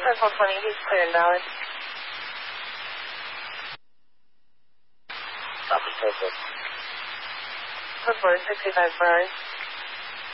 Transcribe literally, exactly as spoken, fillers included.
Circle twenty, he's clear and valid. Copy, Circle. Code four sixty-five Ferrari.